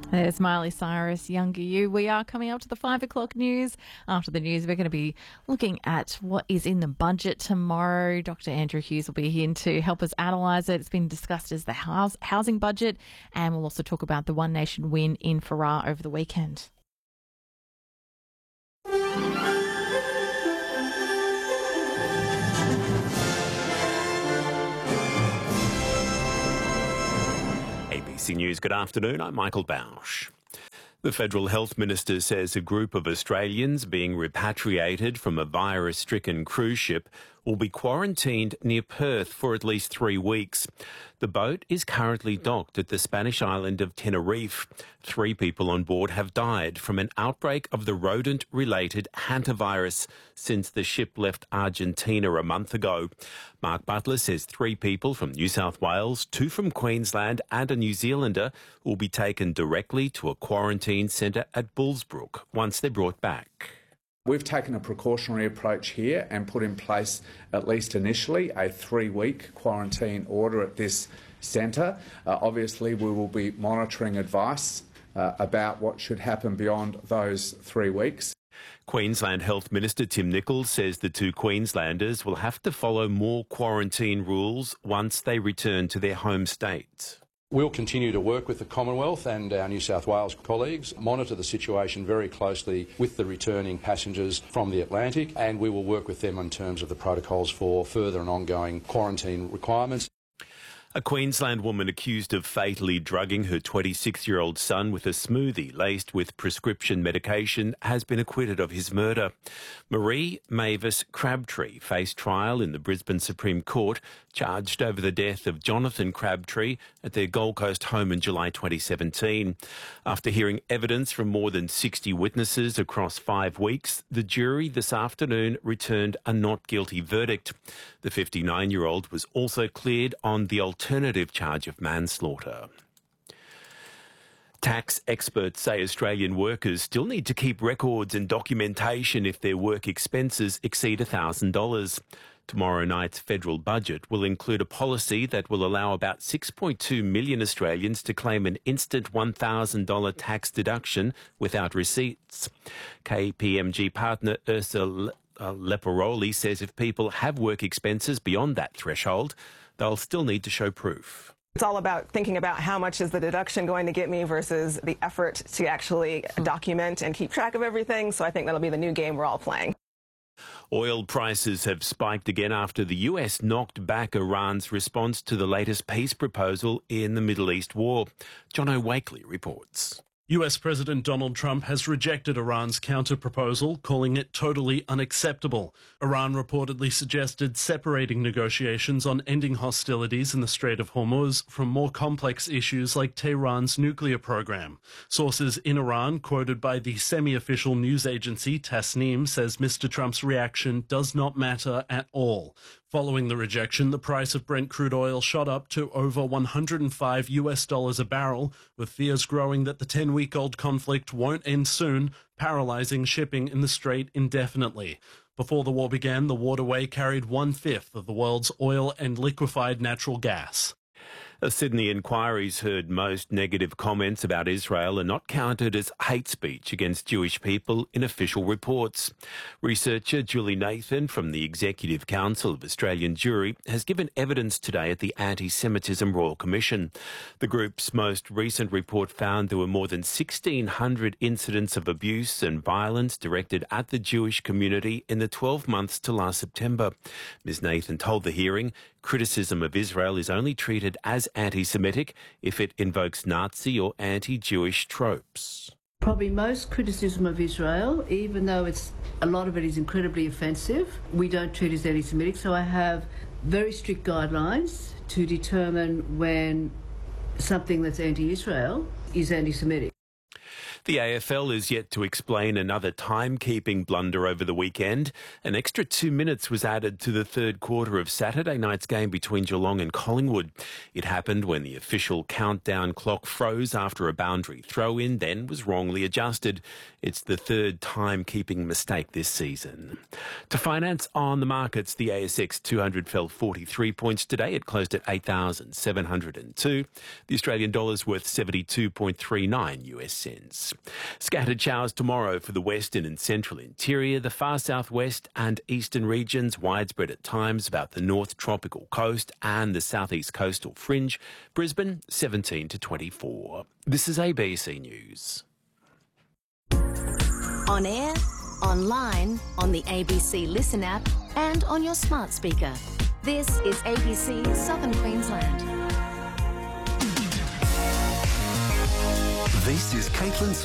There's Miley Cyrus, Younger You. We are coming up to the 5 o'clock news. After the news, we're going to be looking at what is in the budget tomorrow. Dr. Andrew Hughes will be here to help us analyse it. It's been discussed as the housing budget, and we'll also talk about the One Nation win in Farrar over the weekend. ABC News, good afternoon. I'm Michael Bausch. The Federal Health Minister says a group of Australians being repatriated from a virus-stricken cruise ship will be quarantined near Perth for at least 3 weeks. The boat is currently docked at the Spanish island of Tenerife. 3 people on board have died from an outbreak of the rodent-related hantavirus since the ship left Argentina a month ago. Mark Butler says 3 people from New South Wales, 2 from Queensland and a New Zealander will be taken directly to a quarantine centre at Bullsbrook once they're brought back. We've taken a precautionary approach here and put in place, at least initially, a 3-week quarantine order at this centre. Obviously, we will be monitoring advice about what should happen beyond those 3 weeks. Queensland Health Minister Tim Nicholls says the 2 Queenslanders will have to follow more quarantine rules once they return to their home state. We'll continue to work with the Commonwealth and our New South Wales colleagues, monitor the situation very closely with the returning passengers from the Atlantic, and we will work with them in terms of the protocols for further and ongoing quarantine requirements. A Queensland woman accused of fatally drugging her 26-year-old son with a smoothie laced with prescription medication has been acquitted of his murder. Marie Mavis Crabtree faced trial in the Brisbane Supreme Court, charged over the death of Jonathan Crabtree at their Gold Coast home in July 2017. After hearing evidence from more than 60 witnesses across 5 weeks, the jury this afternoon returned a not guilty verdict. The 59-year-old was also cleared on the alternative charge of manslaughter. Tax experts say Australian workers still need to keep records and documentation if their work expenses exceed $1,000. Tomorrow night's federal budget will include a policy that will allow about 6.2 million Australians to claim an instant $1,000 tax deduction without receipts. KPMG partner Ursula Leporoli says if people have work expenses beyond that threshold, they'll still need to show proof. It's all about thinking about how much is the deduction going to get me versus the effort to actually document and keep track of everything. So I think that'll be the new game we're all playing. Oil prices have spiked again after the US knocked back Iran's response to the latest peace proposal in the Middle East war. Jono Wakely reports. US President Donald Trump has rejected Iran's counter-proposal, calling it totally unacceptable. Iran reportedly suggested separating negotiations on ending hostilities in the Strait of Hormuz from more complex issues like Tehran's nuclear program. Sources in Iran, quoted by the semi-official news agency Tasnim, says Mr. Trump's reaction does not matter at all. Following the rejection, the price of Brent crude oil shot up to over $105 a barrel, with fears growing that the 10-week-old conflict won't end soon, paralysing shipping in the strait indefinitely. Before the war began, the waterway carried 1/5 of the world's oil and liquefied natural gas. Sydney inquiries heard most negative comments about Israel are not counted as hate speech against Jewish people in official reports. Researcher Julie Nathan from the Executive Council of Australian Jewry has given evidence today at the Anti-Semitism Royal Commission. The group's most recent report found there were more than 1,600 incidents of abuse and violence directed at the Jewish community in the 12 months to last September. Ms. Nathan told the hearing criticism of Israel is only treated as anti-Semitic if it invokes Nazi or anti-Jewish tropes. Probably most criticism of Israel, even though a lot of it is incredibly offensive, we don't treat as anti-Semitic. So I have very strict guidelines to determine when something that's anti-Israel is anti-Semitic. The AFL is yet to explain another timekeeping blunder over the weekend. An extra 2 minutes was added to the third quarter of Saturday night's game between Geelong and Collingwood. It happened when the official countdown clock froze after a boundary throw-in, then was wrongly adjusted. It's the third timekeeping mistake this season. To finance on the markets, the ASX 200 fell 43 points today. It closed at 8,702. The Australian dollar's worth 72.39 US cents. Scattered showers tomorrow for the western and central interior, the far southwest and eastern regions, widespread at times about the north tropical coast and the southeast coastal fringe. Brisbane 17 to 24. This is ABC News. On air, online, on the ABC Listen app and on your smart speaker. This is ABC Southern Queensland. This is Caitlin